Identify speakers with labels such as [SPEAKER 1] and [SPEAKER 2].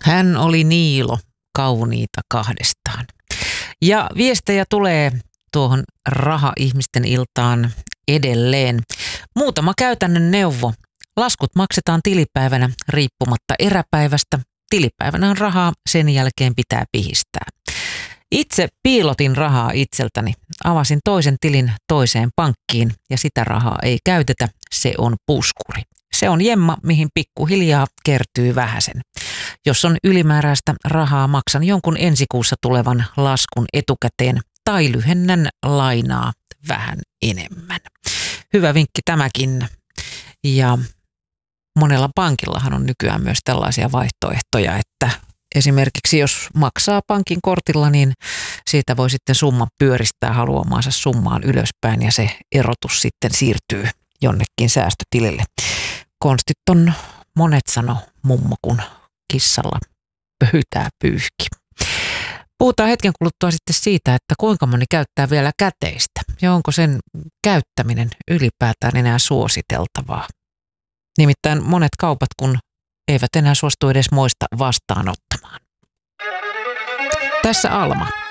[SPEAKER 1] Hän oli Niilo, kauniita kahdestaan. Ja viestejä tulee tuohon raha-ihmisten iltaan edelleen. Muutama käytännön neuvo. Laskut maksetaan tilipäivänä riippumatta eräpäivästä. Tilipäivänä on rahaa, sen jälkeen pitää pihistää. Itse piilotin rahaa itseltäni. Avasin toisen tilin toiseen pankkiin ja sitä rahaa ei käytetä. Se on puskuri. Se on jemma, mihin pikkuhiljaa kertyy vähäsen. Jos on ylimääräistä rahaa, maksan jonkun ensi kuussa tulevan laskun etukäteen tai lyhennän lainaa vähän enemmän. Hyvä vinkki tämäkin. Ja monella pankillahan on nykyään myös tällaisia vaihtoehtoja, että esimerkiksi jos maksaa pankin kortilla, niin siitä voi sitten summa pyöristää haluamaansa summaan ylöspäin ja se erotus sitten siirtyy jonnekin säästötilille. Konstit on monet, sano mummo, kun kissalla pöytää pyyhki. Puhutaan hetken kuluttua sitten siitä, että kuinka moni käyttää vielä käteistä ja onko sen käyttäminen ylipäätään enää suositeltavaa. Nimittäin monet kaupat, kun eivät enää suostu edes moista vastaanottamaan. Tässä Alma.